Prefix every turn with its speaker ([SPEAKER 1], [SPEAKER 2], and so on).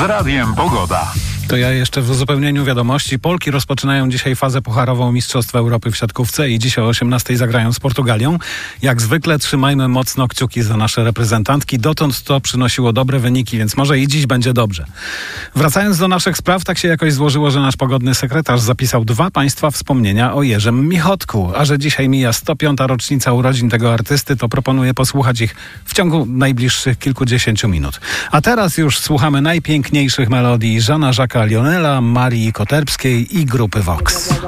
[SPEAKER 1] Radiem Pogoda.
[SPEAKER 2] To ja jeszcze w uzupełnieniu wiadomości. Polki rozpoczynają dzisiaj fazę pucharową Mistrzostw Europy w siatkówce i dzisiaj o 18:00 zagrają z Portugalią. Jak zwykle trzymajmy mocno kciuki za nasze reprezentantki. Dotąd to przynosiło dobre wyniki, więc może i dziś będzie dobrze. Wracając do naszych spraw, tak się jakoś złożyło, że nasz pogodny sekretarz zapisał 2 państwa wspomnienia o Jerzym Michotku. A że dzisiaj mija 105. rocznica urodzin tego artysty, to proponuję posłuchać ich w ciągu najbliższych kilkudziesięciu minut. A teraz już słuchamy najpiękniejszych melodii Jeana Jacques'a Lionela, Marii Koterbskiej i grupy Vox.